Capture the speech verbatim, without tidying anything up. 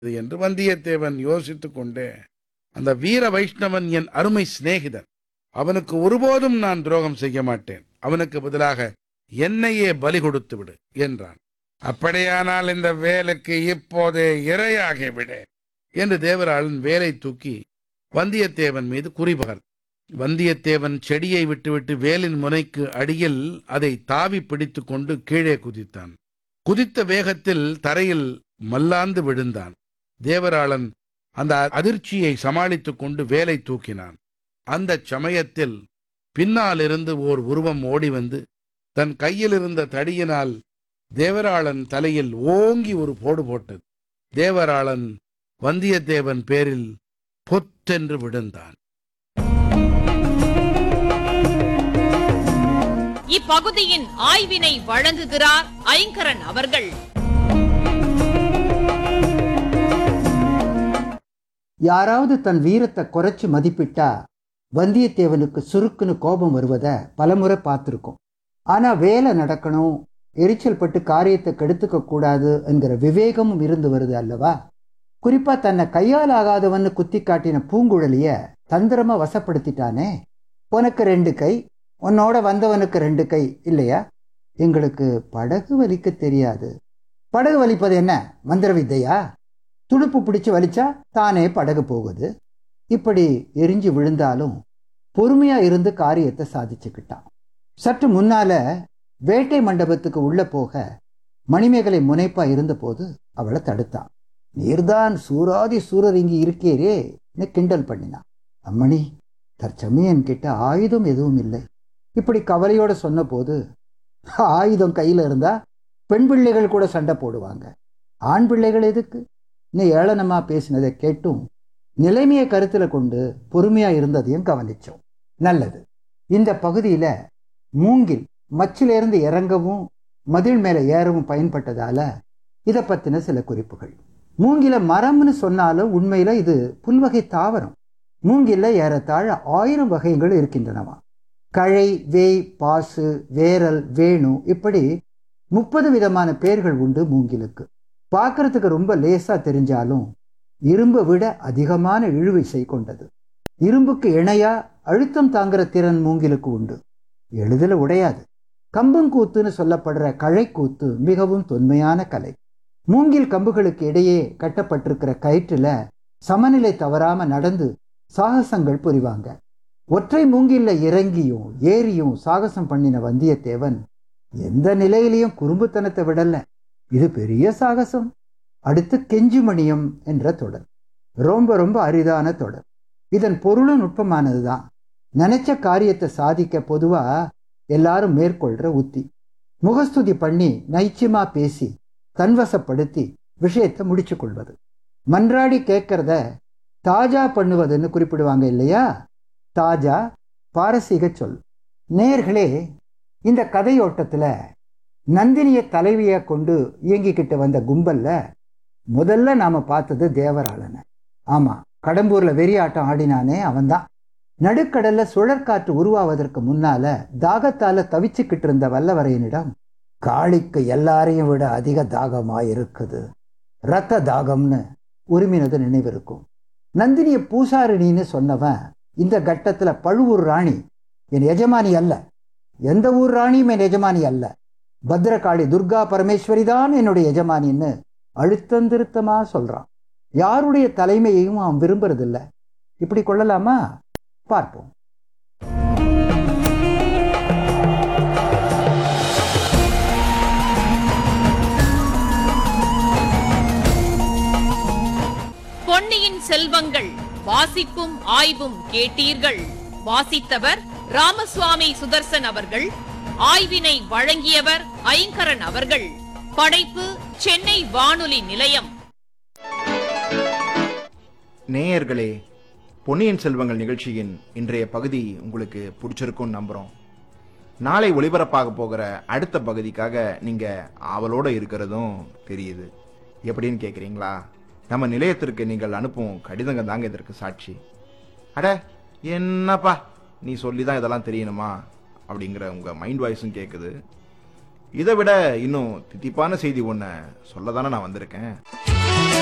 என்று வந்தியத்தேவன் யோசித்துக் கொண்டே, அந்த வீர வைஷ்ணவன் என் அருமை சிநேகிதன். அவனுக்கு ஒருபோதும் நான் துரோகம் செய்ய மாட்டேன். அவனுக்கு பதிலாக என்னையே பலி கொடுத்து விடு என்றான். அப்படியானால் இந்த வேலுக்கு இப்போதே இரையாகிவிடு என்று தேவராளன் வேலை தூக்கி வந்தியத்தேவன் மீது குறிபகர். வந்தியத்தேவன் செடியை விட்டுவிட்டு வேலின் முனைக்கு அடியில் அதை தாவி பிடித்து கொண்டு கீழே குதித்தான். குதித்த வேகத்தில் தரையில் மல்லாந்து விழுந்தான். தேவராளன் அந்த அதிர்ச்சியை சமாளித்துக் கொண்டு வேலை தூக்கினான். அந்த சமயத்தில் பின்னாலிருந்து ஓர் உருவம் ஓடி வந்து தன் கையில் இருந்த தடியினால் தேவராளன் தலையில் ஓங்கி ஒரு போடு போட்டது. தேவராளன் வந்தியத்தேவன் பேரில் பொத்தென்று விழுந்தான். இப்பகுதியின் ஆய்வினை வழங்குகிறார் ஐங்கரன் அவர்கள். யாராவது தன் வீரத்தை குறைச்சு மதிப்பிட்டா வந்தியத்தேவனுக்கு சுருக்குன்னு கோபம் வருவத பலமுறை பார்த்துருக்கோம். ஆனா வேலை நடக்கணும், எரிச்சல் பட்டு காரியத்தை கெடுத்துக்க கூடாது என்கிற விவேகமும் இருந்து வருது அல்லவா? குறிப்பா தன்னை கையால் ஆகாதவன்னு குத்தி காட்டின பூங்குழலிய தந்திரமா வசப்படுத்திட்டானே. உனக்கு ரெண்டு கை, உன்னோட வந்தவனுக்கு ரெண்டு கை இல்லையா? எங்களுக்கு படகு வலிக்க தெரியாது. படகு வலிப்பது என்ன மந்திர வித்தையா? துடுப்பு பிடிச்சு வலிச்சா தானே படகு போகுது. இப்படி எரிஞ்சு விழுந்தாலும் பொறுமையா இருந்து காரியத்தை சாதிச்சுக்கிட்டான். சற்று முன்னால வேட்டை மண்டபத்துக்கு உள்ள போக மணிமேகலை முனைப்பா இருந்த போது அவளை தடுத்தான். நீர்தான் சூராதி சூரர் இங்கு இருக்கேரே கிண்டல் பண்ணினான். அம்மணி, தற்சமயம் கிட்ட ஆயுதம் எதுவும் இல்லை. இப்படி கவலையோட சொன்ன போது, ஆயுதம் கையில இருந்தா பெண் பிள்ளைகள் கூட சண்டை போடுவாங்க, ஆண் பிள்ளைகள் எதுக்கு? நீ ஏளனமா பேசினதை கேட்டும் நிலைமையை கருத்துல கொண்டு பொறுமையா இருந்ததையும் கவனிச்சோம். நல்லது. இந்த பகுதியில மூங்கில் மச்சிலிருந்து இறங்கவும் மதில் மேல ஏறவும் பயன்பட்டதால இதை பத்தின சில குறிப்புகள். மூங்கில மரம்னு சொன்னாலும் உண்மையில இது புல்வகை தாவரம். மூங்கில்ல ஏறத்தாழ ஆயிரம் வகைகள் இருக்கின்றனவா. கழை, வேய், பாசு, வேரல், வேணு இப்படி முப்பது விதமான பெயர்கள் உண்டு மூங்கிலுக்கு. பார்க்கறதுக்கு ரொம்ப லேசா தெரிஞ்சாலும் இரும்பை விட அதிகமான இழுவிசை கொண்டது. இரும்புக்கு இணையா அழுத்தம் தாங்குற திறன் மூங்கிலுக்கு உண்டு. எளிதில் உடையாது. கம்பங்கூத்துன்னு சொல்லப்படுற கழைக்கூத்து மிகவும் தொன்மையான கலை. மூங்கில் கம்புகளுக்கு இடையே கட்டப்பட்டிருக்கிற கயிற்றுல சமநிலை தவறாம நடந்து சாகசங்கள் புரிவாங்க. ஒற்றை மூங்கில்ல இறங்கியும் ஏறியும் சாகசம் பண்ணின வந்தியத்தேவன் எந்த நிலையிலையும் குறும்புத்தனத்தை விடல. இது பெரிய சாகசம். அடுத்து கெஞ்சுமணியம் என்ற தொடர். ரொம்ப ரொம்ப அரிதான தொடர். இதன் பொருளும் நுட்பமானதுதான். நினைச்ச காரியத்தை சாதிக்க பொதுவா எல்லாரும் மேற்கொள்ற உத்தி. முகஸ்துதி பண்ணி நைச்சியமா பேசி தன்வசப்படுத்தி விஷயத்தை முடிச்சு கொள்வது. மன்றாடி கேட்கறத தாஜா பண்ணுவதுன்னு குறிப்பிடுவாங்க இல்லையா? தாஜா பாரசீக சொல். நேயர்களே, இந்த கதையோட்டத்துல நந்தினிய தலைவியை கொண்டு இயங்கிக்கிட்டு வந்த கும்பல்ல முதல்ல நாம பார்த்தது தேவராளனை. ஆமா, கடம்பூர்ல வெறியாட்டம் ஆடினானே அவன்தான். நடுக்கடல்ல சுழற்காற்று உருவாவதற்கு முன்னால தாகத்தால தவிச்சுக்கிட்டு இருந்த வல்லவரையனிடம் காளிக்கு எல்லாரையும் விட அதிக தாகமாயிருக்குது, ரத்த தாகம்னு உரிமைனது நினைவிருக்கும். நந்தினிய பூசாரிணின்னு சொன்னவன் இந்த கட்டத்துல பழுவூர் ராணி என் எஜமானி அல்ல, எந்த ஊர் ராணியும் என் எஜமானி அல்ல, பத்ரகாளி துர்கா பரமேஸ்வரி தான் என்னுடைய எஜமானின்னு அழுத்தந்திருத்தமா சொல்றான். யாருடைய தலைமையையும் அவன் விரும்புறதில்ல. இப்படி கொள்ளலாமா? பார்ப்போம். பொன்னியின் செல்வங்கள் வாசிப்பும் ஆய்வும் கேட்டீர்கள். வாசித்தவர் ராமசுவாமி சுதர்சன் அவர்கள். ஆய்வினை வழங்கியவர் ஐங்கரன் அவர்கள். படைப்பு சென்னை வானொலி நிலையம். நேயர்களே, பொன்னியின் செல்வங்கள் நிகழ்ச்சியின் இன்றைய பகுதி உங்களுக்கு பிடிச்சிருக்கும்னு நம்புறோம். நாளை ஒளிபரப்பாக போகிற அடுத்த பகுதிக்காக நீங்க ஆவலோட இருக்கிறதும் தெரியுது. எப்படின்னு கேக்குறீங்களா? நம்ம நிலையத்திற்கு நீங்கள் அனுப்பும் கடிதங்க தாங்க இதற்கு சாட்சி. அட என்னப்பா நீ சொல்லிதான் இதெல்லாம் தெரியணுமா அப்படிங்கிற உங்க மைண்ட் வாய்ஸும் கேட்குது. இதை விட இன்னும் தித்திப்பான செய்தி ஒன்றை சொல்ல தானே நான் வந்திருக்கேன்.